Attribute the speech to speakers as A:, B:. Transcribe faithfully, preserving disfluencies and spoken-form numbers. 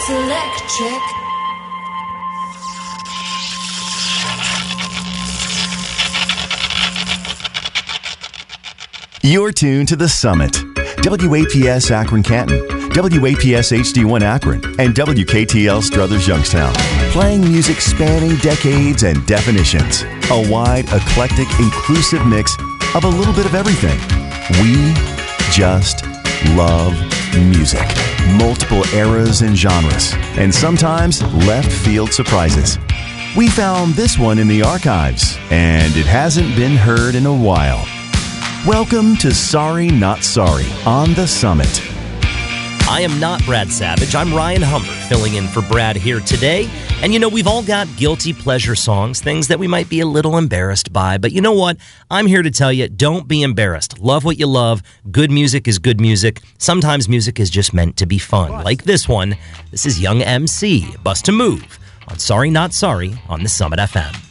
A: It's electric.
B: You're tuned to The Summit. W A P S Akron Canton, W A P S H D one Akron, and W K T L Struthers Youngstown. Playing music spanning decades and definitions. A wide, eclectic, inclusive mix of a little bit of everything. We just love music. Multiple eras and genres, and sometimes left field surprises. We found this one in the archives, and it hasn't been heard in a while. Welcome to Sorry Not Sorry on The Summit.
C: I am not Brad Savage. I'm Ryan Humber, filling in for Brad here today. And you know, we've all got guilty pleasure songs, things that we might be a little embarrassed by. But you know what? I'm here to tell you, don't be embarrassed. Love what you love. Good music is good music. Sometimes music is just meant to be fun. Like this one. This is Young M C, Bust a Move, on Sorry Not Sorry on the Summit F M.